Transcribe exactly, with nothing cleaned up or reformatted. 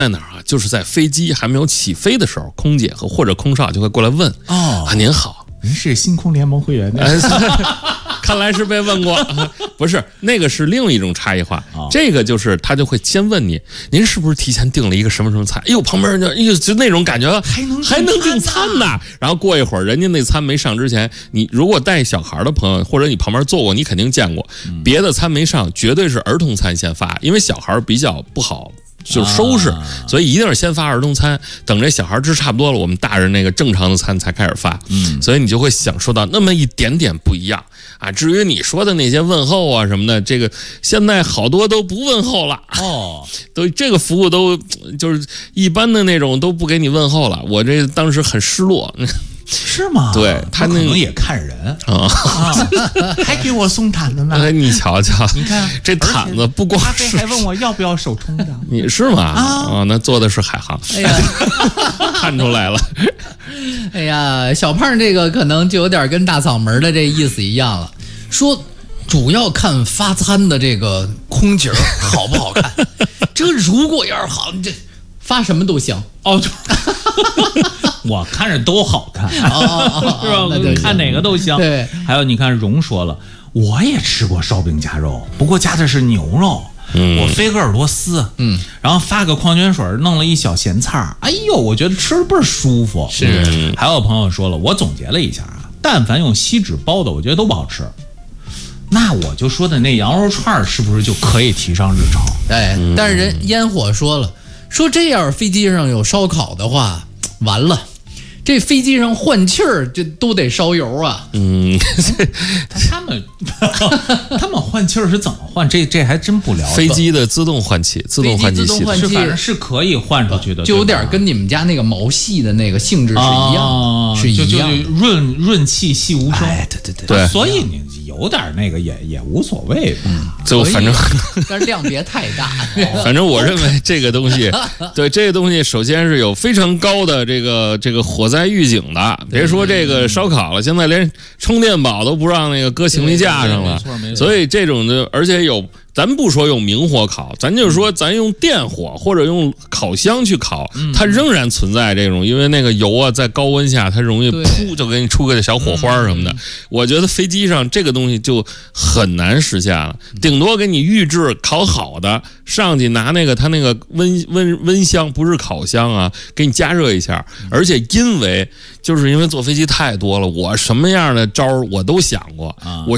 在哪儿啊？就是在飞机还没有起飞的时候，空姐和或者空少就会过来问哦啊，您好， 您是星空联盟会员的。 看来是被问过，不是那个是另一种差异化。哦、这个就是他就会先问你，您是不是提前订了一个什么什么菜？哎呦，旁边人就哎呦，就那种感觉， 还能还能订餐呢。然后过一会儿，人家那餐没上之前，你如果带小孩的朋友，或者你旁边坐过，你肯定见过，嗯、别的餐没上，绝对是儿童餐先发，因为小孩比较不好。就是收拾，啊、所以一定是先发儿童餐，等这小孩吃差不多了，我们大人那个正常的餐才开始发。嗯，所以你就会享受到那么一点点不一样啊。至于你说的那些问候啊什么的，这个现在好多都不问候了哦，都这个服务都就是一般的那种都不给你问候了。我这当时很失落。 是吗？ 对他可能也看人啊，还给我送毯子呢。 哎，你瞧瞧， 你看这毯子不光咖啡还问我要不要手冲的， 你是吗？啊、哦，那做的是海航，哎呀，看出来了。 哎呀，小胖这个可能就有点跟大嗓门的这意思一样了，说主要看发餐的这个空姐好不好看。这如果要是好，这发什么都行哦。 我看着都好看， 哦哦哦是吧？看哪个都行。 对， 还有你看，荣说了，我也吃过烧饼夹肉，不过夹的是牛肉。嗯，我飞鄂尔多斯，嗯，然后发个矿泉水，弄了一小咸菜，哎呦，我觉得吃的倍儿舒服。 是， 嗯、还有朋友说了，我总结了一下啊，但凡用锡纸包的，我觉得都不好吃。那我就说的那羊肉串是不是就可以提上日程？ 哎，但是人烟火说了，说这要是飞机上有烧烤的话，完了。这飞机上换气儿，这都得烧油啊。 嗯， 他们他们换气儿是怎么换？这这还真不了解。 飞机的自动换气，自动换气系统是反正是可以换出去的， 就有点跟你们家那个毛细的那个性质是一样， 哦、 是一样， 就就润润气细无声。 哎，对对对对， 所以你有点那个也也无所谓吧。 嗯， 就反正， 但是量别太大。 反正我认为这个东西，对这个东西，首先是有非常高的这个这个火灾预警的。别说这个烧烤了，现在连充电宝都不让那个搁行李架上了。所以这种的，而且有。咱不说用明火烤，咱就说咱用电火或者用烤箱去烤，它仍然存在这种，因为那个油啊在高温下它容易噗就给你出个小火花什么的。我觉得飞机上这个东西就很难实现了，顶多给你预制烤好的，上去拿那个它那个温温温箱，不是烤箱啊，给你加热一下。而且因为就是因为坐飞机太多了，我什么样的招我都想过，我